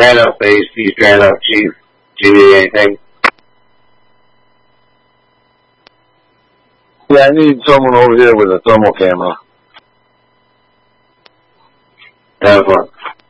Strand up base, B strand up chief. Do you need anything? Yeah, I need someone over here with a thermal camera. Have one.